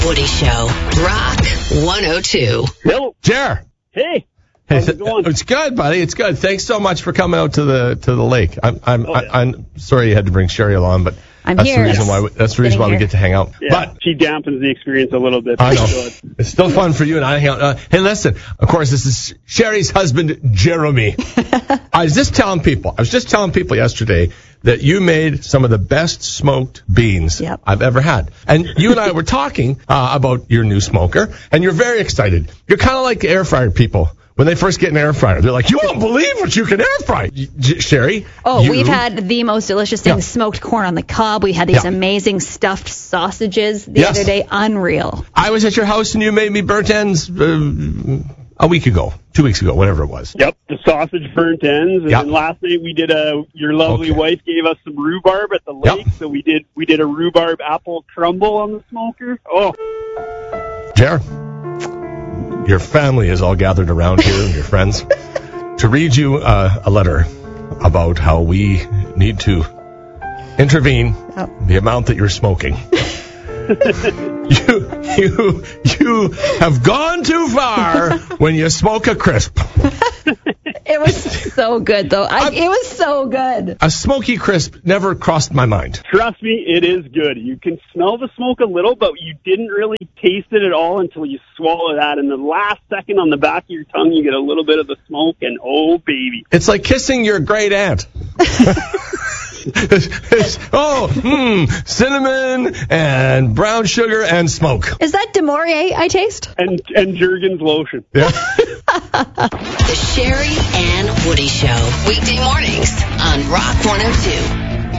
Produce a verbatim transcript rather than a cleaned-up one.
Woody Show. Rock one oh two. Hello. Jer. Hey. Hey, How's it going? It's good, buddy. It's good. Thanks so much for coming out to the to the lake. I'm I'm Oh, yeah. I, I'm sorry you had to bring Sherry along, but I'm that's here. the reason why we, that's the reason Sitting why we here. get to hang out. Yeah, But she dampens the experience a little bit. I know So it's still fun for you and I to hang out. Uh, hey, listen. Of course, this is Sherry's husband, Jeremy. I was just telling people. I was just telling people yesterday that you made some of the best smoked beans Yep. I've ever had. And you and I were talking uh, about your new smoker, and you're very excited. You're kind of like air fryer people. When they first get an air fryer, they're like, you won't believe what you can air fry. J- Sherry? Oh, you- we've had the most delicious things. Yeah. Smoked corn on the cob. We had these Yeah. amazing stuffed sausages the Yes. other day. Unreal. I was at your house and you made me burnt ends uh, a week ago, two weeks ago, whatever it was. Yep, the sausage burnt ends, and Yep. then last night we did a. Your lovely Okay. wife gave us some rhubarb at the Yep. lake, so we did we did a rhubarb apple crumble on the smoker. Oh, Jer, your family is all gathered around here and your friends to read you uh, a letter about how we need to intervene Oh. the amount that you're smoking. you you you have gone too far when you smoke a crisp. It was so good, though. I, it was so good. A smoky crisp never crossed my mind. trust me, it is good. You can smell the smoke a little, but you didn't really taste it at all until you swallow that. And the last second on the back of your tongue, you get a little bit of the smoke, and oh, baby. It's like kissing your great aunt. It's, oh, hmm, cinnamon and brown sugar and smoke. Is that De Maurier I taste? And, and Jergens lotion. Yeah. The Sherry and Woody Show. Weekday mornings on Rock one oh two.